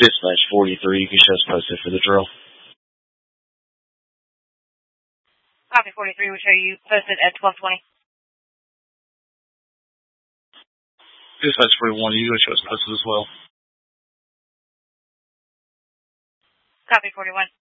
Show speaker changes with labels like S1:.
S1: Dispatch 43, you can show us posted for the drill.
S2: Copy 43, we'll show you posted at 1220.
S1: Dispatch 41, you can show us posted as well.
S2: Copy 41.